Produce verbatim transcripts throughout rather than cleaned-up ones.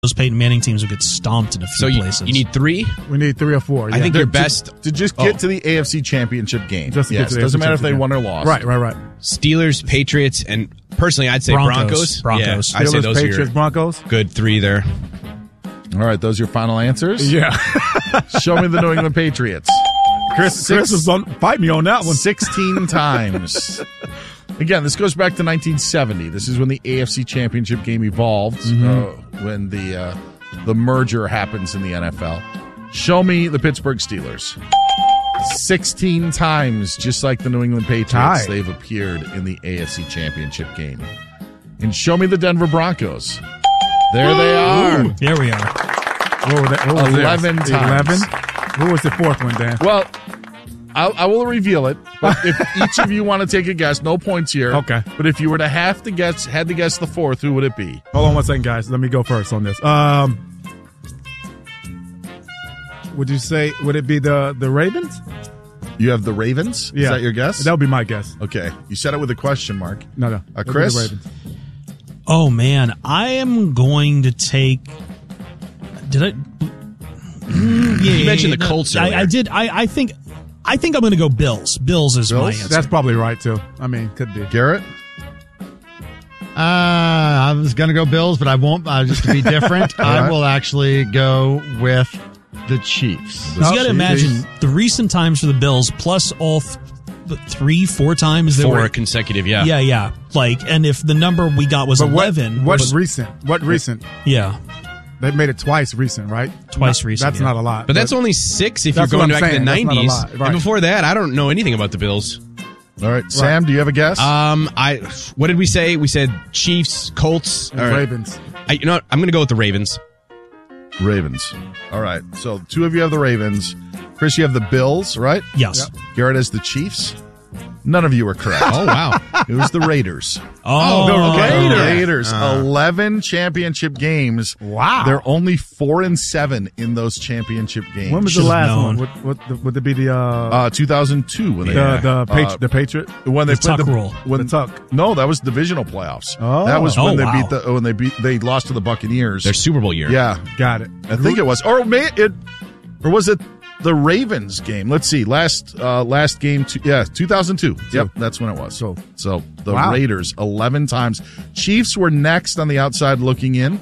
those Peyton Manning teams would get stomped in a few so you, places. you need three? We need three or four. Yeah. I think to, your best... To, to just get oh. to the A F C Championship game. Just to yes, get to the doesn't A F C matter if they game. won or lost. Right, right, right. Steelers, Patriots, and personally, I'd say Broncos. Broncos. Broncos. Yeah, I'd say Steelers, those are Patriots, your Broncos. good three there. All right, those are your final answers? Yeah. Show me the New England Patriots. Chris, Six- Chris was on, fight me on that one. sixteen times. Again, this goes back to nineteen seventy. This is when the A F C Championship game evolved, mm-hmm. uh, when the uh, the merger happens in the N F L. Show me the Pittsburgh Steelers. sixteen times, just like the New England Patriots, Tie. they've appeared in the A F C Championship game. And show me the Denver Broncos. There they are. Ooh. There we are. What were that? What was eleven this? times. eleven? Who was the fourth one, Dan? Well, I'll, I will reveal it. But if each of you want to take a guess, no points here. Okay. But if you were to have to guess, had to guess the fourth, who would it be? Hold on one second, guys. Let me go first on this. Um, would you say, would it be the, the Ravens? You have the Ravens? Yeah. Is that your guess? That would be my guess. Okay. You said it with a question mark. No, no. Uh, It'd be Chris? the Ravens. Oh, man. I am going to take... Did I... Mm, yeah, You mentioned the no, Colts I, earlier. I did. I, I think I think I'm going to go Bills. Bills is Bills? my answer. That's probably right, too. I mean, could be. Garrett? Uh, I was going to go Bills, but I won't. Uh, just to be different, All I right. will actually go with the Chiefs. You got to Chiefs. imagine the recent times for the Bills, plus all th- the three, four times they Four were. consecutive, yeah. Yeah, yeah. Like, and if the number we got was But what, eleven, what's was- recent? What recent? yeah, They've made it twice recent, right? Twice Not- recent, That's yeah. not a lot. But that's only six if you're That's what going I'm back to the saying. That's not a nineties. lot, right. And before that, I don't know anything about the Bills. All right. Sam, do you have a guess? Um, I what did we say? We said Chiefs, Colts, And all right. Ravens. I, you know what? I'm going to go with the Ravens. Ravens. All right. So two of you have the Ravens. Chris, you have the Bills, right? yes. Garrett has the Chiefs. None of you were correct. Oh wow! It was the Raiders. Oh, The okay. Raiders. eleven championship games. Wow. They're only four and seven in those championship games. When was Should've the last known. one? What, what, the, would it be the uh, Uh, two thousand two when they the the, patri- uh, the Patriot? when they The played Tuck the rule. When, The Tuck. No, that was divisional playoffs. Oh. That was when Oh, they wow. beat the when they beat they lost to the Buccaneers. Their Super Bowl year. yeah, Got it. I think it was. Or may it, or was it the Ravens game? Let's see. Last uh, last game. Two, yeah, two thousand two. Yep, that's when it was. So- so the Wow. Raiders eleven times. Chiefs were next on the outside looking in,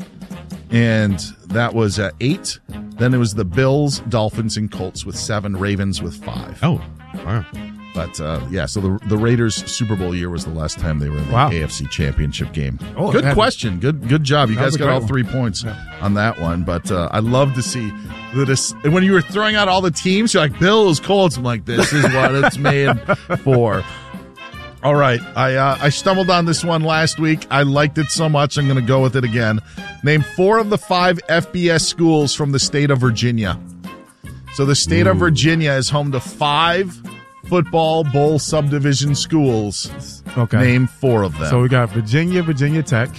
and that was uh, eight. Then it was the Bills, Dolphins, and Colts with seven. Ravens with five. Oh, wow. But uh, yeah, so the the Raiders Super Bowl year was the last time they were in the Wow. A F C Championship game. Oh, good that- question, good good job. You That guys was a got great all one. three points on that one. But uh, I love to see that. This, and when you were throwing out all the teams, you're like Bills, Colts. I'm like, this is what it's made for. All right, I uh, I stumbled on this one last week. I liked it so much, I'm going to go with it again. Name four of the five F B S schools from the state of Virginia. So the state of Virginia is home to five football bowl subdivision schools. Okay. Name four of them. So we got Virginia, Virginia Tech.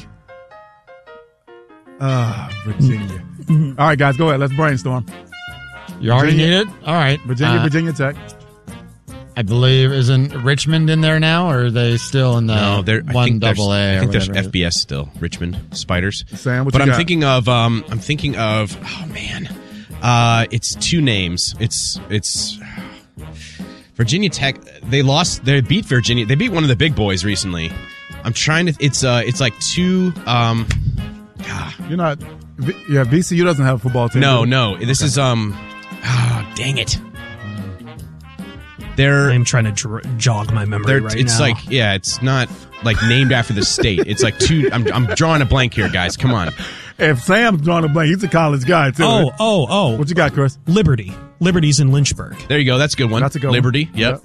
Ah, Virginia. All right, guys, go ahead. Let's brainstorm. You already Virginia- need it? All right. Virginia, Uh, Virginia Tech. I believe, isn't Richmond in there now, or are they still in the No, they're I one think there's- double A? I or think there's whatever it is? F B S still. Richmond Spiders. Sam, what but you I'm got? thinking of. Um, I'm thinking of. Oh man, uh, it's two names. It's it's Virginia Tech. They lost. They beat Virginia. They beat one of the big boys recently. I'm trying to. It's uh. It's like two. Um. You're not. V- Yeah, V C U doesn't have a football team. No, do they? no. This is um. ah, dang it. They're I'm trying to dr- jog my memory They're, right it's now. like, yeah, it's not like named after the state. It's like two. I'm, I'm drawing a blank here, guys. Come on. If Sam's drawing a blank, he's a college guy, too. oh, oh, oh. What you got, Chris? Liberty. Liberty's in Lynchburg. There you go. That's a good one. That's a good one. Liberty. Yep.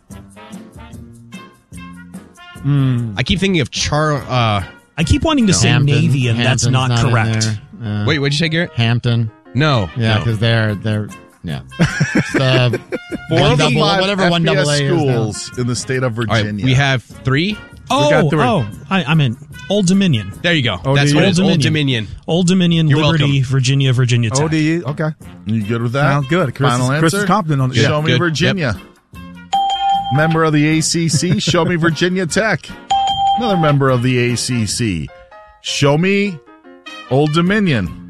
I keep thinking of Char. Uh, I keep wanting to say Hampton. Navy, and that's Hampton's not, in correct. there. Uh, wait, what'd you say, Garrett? Hampton. No. Yeah, no. because they're they're yeah. It's the four one of the double, five whatever one F B S double A is now. schools in the state of All right, Virginia. we have three. Oh, got three. oh, I, I'm in Old Dominion. There you go. Oh, That's do what you? it is. Old Old Dominion. Dominion. Old Dominion, You're Liberty, welcome. Virginia, Virginia Tech. O D E, okay. You good with that? Sounds good. Chris, Final is, Chris answer? is confident on it. Show Yeah. me Good. Virginia. Member of the A C C. Show me Virginia Tech. Another member of the A C C. Show me Old Dominion.